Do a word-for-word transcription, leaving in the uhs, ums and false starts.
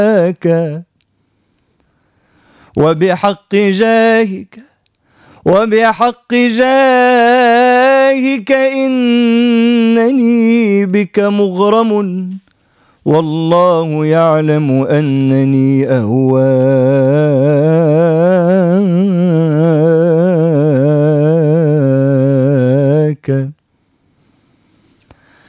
وبحق جاهك وبحق جاهك إنني بك مغرم، والله يعلم أنني أهواك.